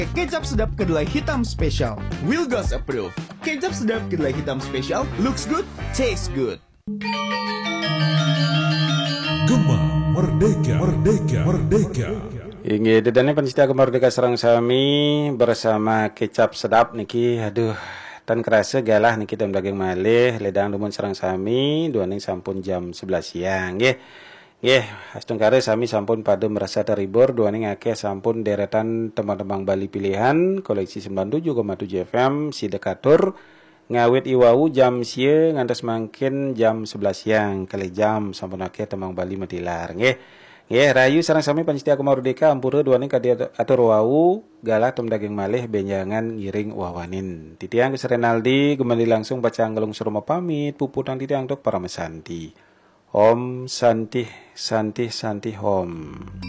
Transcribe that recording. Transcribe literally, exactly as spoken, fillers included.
Kecap sedap kedelai hitam spesial. Wilgos approve. Kecap sedap kedelai hitam spesial. Looks good, tastes good. Gema Merdeka, Merdeka, Merdeka. Inge dedane pencinta Merdeka serang sami bersama kecap sedap niki. Aduh, tan kerasa galah niki tem daging malih ledang dumun serang sami dua ning sampun jam sebelas siang nggih. Nggih, astung kare sami sampun pada merasa terhibur dua ning akeh sampun deretan teman-teman Bali pilihan koleksi sembilan puluh tujuh koma tujuh F M si dekatur ngawit iwau jam sie ngantos mangkin jam sebelas siang kali jam sampun akeh temang Bali madilar nggih. Nggih, rayu sareng sami pansetia Merdeka ampura dua ning kadi atur wau galah tem daging malih benjangan ngiring wawanin. Titiang Renaldi kembali langsung baca anggelung surma pamit puputang titiang tok para mesanti. Om Santi Santi Santi Om.